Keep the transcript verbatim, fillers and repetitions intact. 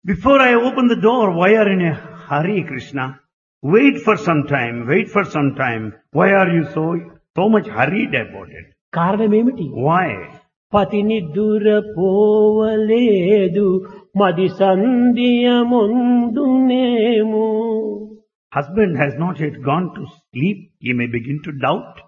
Before I open the door, why are you in a hurry, Krishna? Wait for some time, wait for some time. Why are you so, so much hurried about it? కారణమేమిటి? Why? పతిని దూరపోవలేదు మది సంధ్యముందునేము. Husband has not yet gone to sleep. He may begin to doubt.